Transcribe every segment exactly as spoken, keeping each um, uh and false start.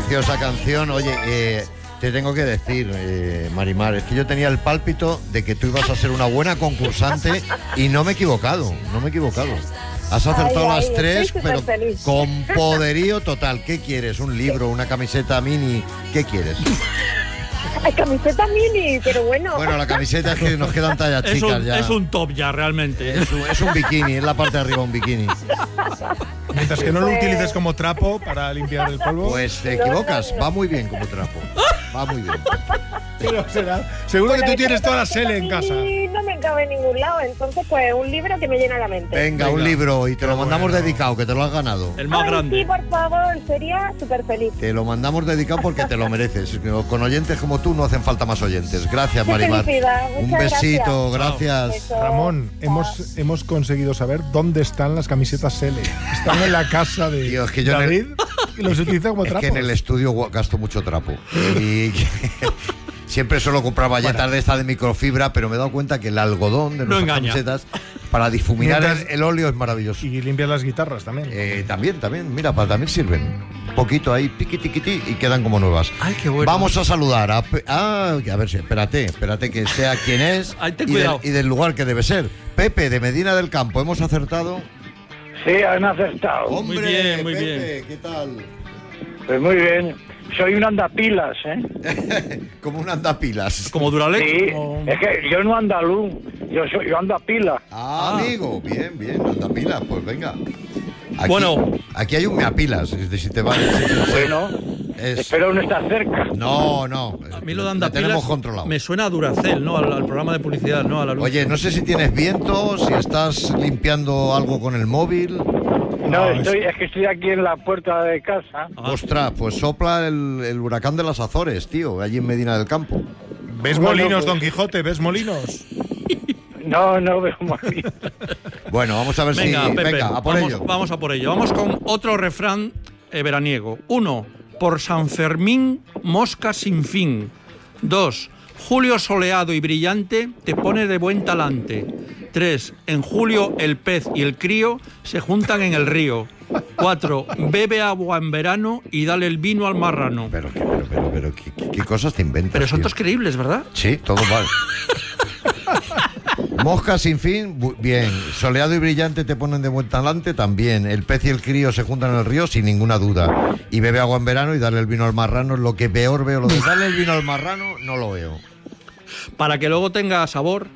Preciosa canción. Oye, eh, te tengo que decir, eh, Marimar, es que yo tenía el pálpito de que tú ibas a ser una buena concursante y no me he equivocado, no me he equivocado. Has acertado Ay, las ay, tres, estoy pero superfeliz. con poderío total. ¿Qué quieres? ¿Un libro, una camiseta mini? ¿Qué quieres? Ay, camiseta mini, pero bueno. Bueno, la camiseta es que nos quedan tallas Es chicas un, ya. es un top ya, realmente. Es un, es un bikini, es la parte de arriba un bikini. Mientras que no lo Pues- utilices como trapo para limpiar el polvo. Pues te equivocas, va muy bien como trapo. Va muy bien. Pero será- seguro que Bueno, tú tienes esta toda la camiseta Sele en casa. mini no me cabe en ningún lado, entonces pues un libro que me llena la mente. Venga, un Venga. libro y te lo Qué mandamos bueno. dedicado, que te lo has ganado. El más Ay, grande. sí, por favor, sería súper feliz. Te lo mandamos dedicado porque te lo mereces. Con oyentes como tú no hacen falta más oyentes. Gracias, Qué Marimar. felicidad, Un muchas besito, gracias. gracias. Beso. Ramón, Chao. hemos, hemos conseguido saber dónde están las camisetas Sele. Están en la casa de Tío, es que yo en David y los utiliza como Es trapos. que en el estudio gu- gasto mucho trapo. Y siempre suelo comprar valletas de esta de microfibra, pero me he dado cuenta que el algodón de No nuestras engaña. camisetas para difuminar el, Mientras- el óleo es maravilloso. Y limpias las guitarras también. Eh, también, también, mira, para, también sirven. Un poquito ahí, piqui, tiquiti, y quedan como nuevas. Ay, qué bueno. Vamos a saludar a, Pe- a, a ver si, espérate, espérate que sea quien es Ay, ten y, del, cuidado. y del lugar que debe ser. Pepe, de Medina del Campo, ¿hemos acertado? Sí, han acertado. Hombre, bien, muy Pepe, ¿qué tal? Pues muy bien. Soy un andapilas, ¿eh? Como un andapilas. Como Duralex. Sí, como- es que yo no andaluz, yo soy yo ando a pila. Ah, amigo, bien, bien, andapilas, pues venga. Aquí, Bueno. aquí hay un meapilas, si si te vale. si- si- Bueno, es- espero no estar cerca. No, no. A mí lo de la Andapilas tenemos controlado. me suena a Duracell, ¿no? Al, al programa de publicidad, ¿no? A la luz. Oye, no sé si tienes viento, si estás limpiando algo con el móvil. No, No, estoy, es que estoy aquí en la puerta de casa. Ah. Ostras, pues sopla el, el huracán de las Azores, tío, allí en Medina del Campo. ¿Ves Bueno, molinos, pues- Don Quijote? ¿Ves molinos? No, no veo muy bien. Bueno, vamos a ver Venga, si... Pepe, venga, a por vamos, ello. vamos a por ello. Vamos con otro refrán eh, veraniego. Uno, por San Fermín, mosca sin fin. Dos, julio soleado y brillante te pone de buen talante. Tres, en julio el pez y el crío se juntan en el río. Cuatro, bebe agua en verano y dale el vino al marrano. Pero, qué- pero, pero, pero, ¿qué, qué- qué cosas te inventas, Pero son tío? todos creíbles, ¿verdad? Sí, todo vale. Mosca sin fin, bu- bien. Soleado y brillante te ponen de buen talante, también. El pez y el crío se juntan en el río, sin ninguna duda. Y bebe agua en verano y darle el vino al marrano es lo que peor veo. Lo de darle el vino al marrano no lo veo. Para que luego tenga sabor.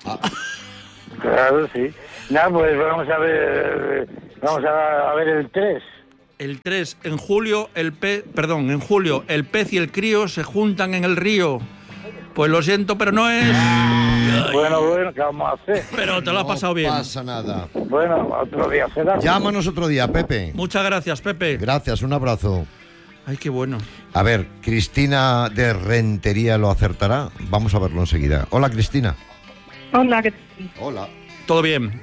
Claro, sí. Nada, pues vamos a ver, vamos a, a ver el tres. El tres, en julio el pez, perdón, en julio el pez y el crío se juntan en el río. Pues lo siento, pero no es. Bueno, bueno, ¿qué vamos a hacer? Pero te lo has No pasado bien. pasa nada. Bueno, otro día será. Llámanos otro día, Pepe. Muchas gracias, Pepe. Gracias, un abrazo. Ay, qué bueno. A ver, Cristina de Rentería lo acertará. Vamos a verlo enseguida. Hola, Cristina. Hola, ¿qué- Hola. Todo bien.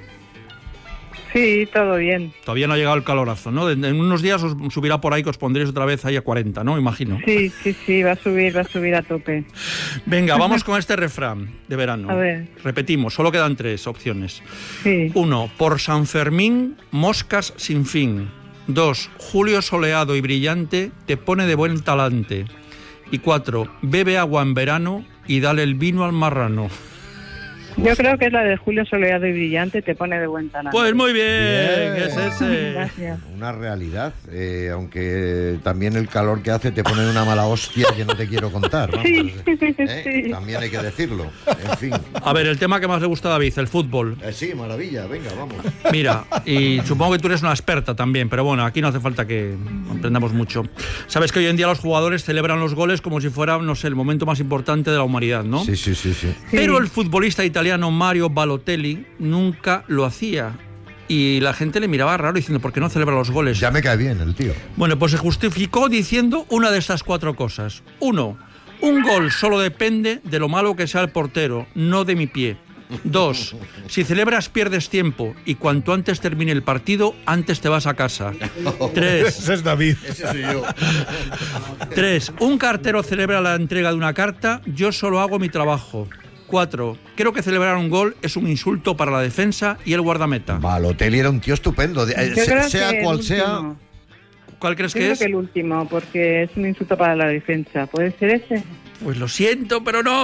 sí, todo bien. Todavía no ha llegado el calorazo, ¿no? En en unos días os subirá por ahí que os pondréis otra vez ahí a cuarenta, ¿no? Imagino. Sí, sí, sí, va a subir, va a subir a tope. Venga, vamos con este refrán de verano. A ver. Repetimos, solo quedan tres opciones. Sí. Uno, por San Fermín, moscas sin fin. Dos, julio soleado y brillante te pone de buen talante. Y cuatro, bebe agua en verano y dale el vino al marrano. Yo creo que es la de Julio soleado y brillante, te pone de buen talante. Pues muy bien, Bien. es ese. Gracias. Una realidad, eh, aunque también el calor que hace te pone una mala hostia que no te quiero contar. Vamos, Sí, ¿eh? sí. También hay que decirlo. En fin. A ver, el tema que más le gusta a David, el fútbol. Eh, sí, maravilla, venga, vamos. Mira, y supongo que tú eres una experta también, pero bueno, aquí no hace falta que aprendamos mucho. Sabes que hoy en día los jugadores celebran los goles como si fuera, no sé, el momento más importante de la humanidad, ¿no? Sí, sí, sí, sí. Pero el futbolista italiano Mario Balotelli nunca lo hacía. Y la gente le miraba raro diciendo, ¿por qué no celebra los goles? Ya me cae bien el tío. Bueno, pues se justificó diciendo una de estas cuatro cosas. Uno, un gol solo depende de lo malo que sea el portero, no de mi pie. Dos, si celebras pierdes tiempo y cuanto antes termine el partido, antes te vas a casa. Tres, Ese es David. Ese soy yo. tres, un cartero celebra la entrega de una carta, yo solo hago mi trabajo. Cuatro, creo que celebrar un gol es un insulto para la defensa y el guardameta. Balotelli era un tío estupendo. de- eh, Yo se- creo sea que el cual sea. último. ¿Cuál crees Yo que creo es? que el último, porque es un insulto para la defensa. ¿Puede ser ese? Pues lo siento, pero no.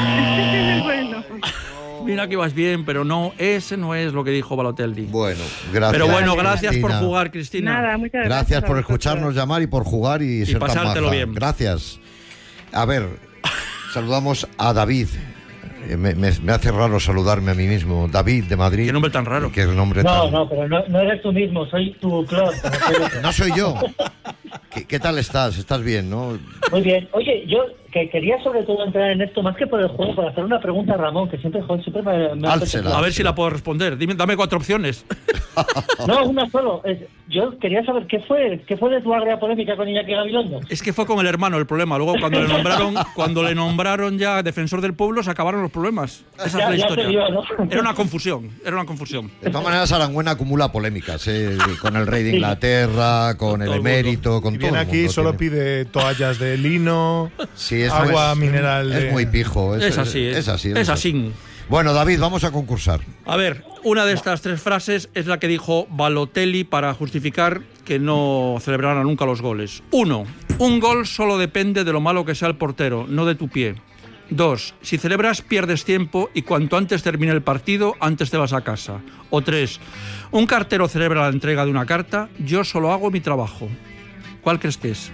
Bueno. Mira que vas bien, pero no, ese no es lo que dijo Balotelli. Bueno, gracias. Pero bueno, gracias por Cristina. jugar, Cristina. Nada, muchas gracias. Gracias a por vosotros. escucharnos llamar y por jugar y, ser tan pasártelo maja. bien. Gracias. A ver, saludamos a David. Eh, Me, me- me hace raro saludarme a mí mismo. David, de Madrid. Qué nombre tan raro. Qué nombre No, tan... no, pero no, no eres tú mismo, soy tu clon. No soy yo. ¿Qué, qué tal estás? ¿Estás bien, no? Muy bien. Oye, yo que quería sobre todo entrar en esto, más que por el juego, para hacer una pregunta a Ramón, que siempre, joder, siempre me, me hace- Álsela. A ver si la puedo responder. Dime, dame cuatro opciones. No, una solo. Es- yo quería saber qué fue, qué fue de tu agria polémica con Iñaki Gabilondo. Es que fue con el hermano el problema. Luego cuando le nombraron, cuando le nombraron ya defensor del pueblo, se acabaron los problemas. Esa es Ya- la ya historia. te digo, ¿no? Era una confusión. Era una confusión. De todas maneras, Arangüena acumula polémicas, ¿eh? Con el rey de Inglaterra, con el todo el emérito, con Y todo viene el aquí, mundo. solo Tiene- pide toallas de lino, Sí, eso agua es, mineral Es de... muy pijo. Es así. Es así. Es así. Bueno, David, vamos a concursar. A ver, una de estas tres frases es la que dijo Balotelli para justificar que no celebrara nunca los goles. Uno, un gol solo depende de lo malo que sea el portero, no de tu pie. Dos, si celebras pierdes tiempo y cuanto antes termine el partido, antes te vas a casa. O tres, un cartero celebra la entrega de una carta, yo solo hago mi trabajo. ¿Cuál crees que es?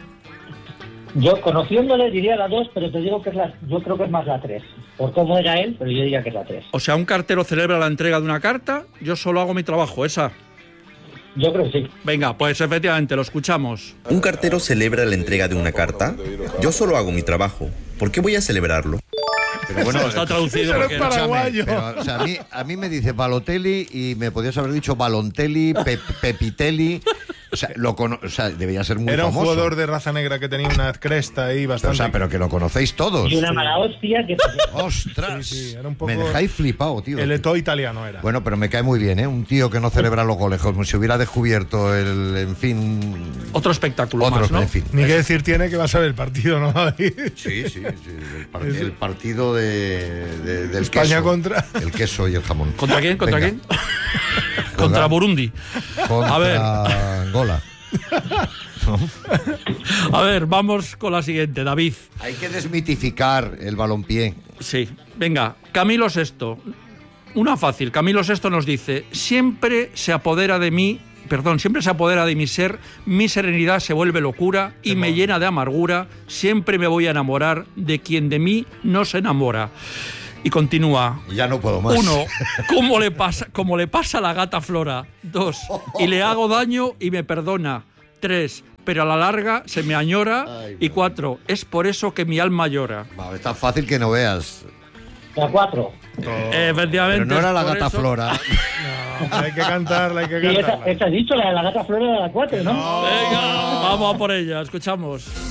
Yo, conociéndole, diría la dos, pero te digo que es la, yo creo que es más la tres. Por cómo era él, pero yo diría que es la tres. O sea, un cartero celebra la entrega de una carta, yo solo hago mi trabajo, esa. Yo creo que sí. Venga, pues efectivamente, lo escuchamos. Un cartero celebra la entrega de una carta. Yo solo hago mi trabajo. ¿Por qué voy a celebrarlo? Pero bueno, Está traducido Eso porque... es para- escúchame, paraguayo. pero, o sea, a, mí, a mí me dice Balotelli y me podías haber dicho Balontelli, Pe- Pepitelli. O sea, lo cono- o sea, debía ser muy Era un famoso. jugador de raza negra que tenía una cresta ahí Pero, bastante... o sea, pero que lo conocéis todos. Y una mala hostia que... ¡Ostras! Sí, sí, era un poco- Me dejáis flipado, tío. El Eto'o italiano era. Bueno, pero me cae muy bien, ¿eh? Un tío que no celebra los goles, como si hubiera descubierto el, en fin... Otro espectáculo Otro, más, ¿no? en fin. Ni que decir tiene que va a ser el partido, ¿no? Sí, sí, sí, el, par- el partido de, de- del España queso. contra- El queso y el jamón. ¿Contra quién? ¿Contra Venga. quién? Contra Burundi. Contra A ver. Angola. A ver, vamos con la siguiente, David. Hay que desmitificar el balompié. Sí, venga, Camilo sexto. Una fácil. Camilo sexto nos dice, siempre se apodera de mí, perdón, siempre se apodera de mi ser, mi serenidad se vuelve locura y me llena de amargura, siempre me voy a enamorar de quien de mí no se enamora. Y continúa. Ya no puedo más. Uno, ¿cómo le pasa, cómo le pasa a la gata Flora? Dos, y le hago daño y me perdona. Tres, pero a la larga se me añora. Ay, Y cuatro, es por eso que mi alma llora. Va, es tan fácil que no veas. La cuatro. Efectivamente. Pero no era es la por gata eso- Flora. No, hay que cantarla, hay que Sí, esa, cantarla. esa has dicho, la de la gata flora de la cuatro, ¿no? Venga, vamos a por ella, escuchamos.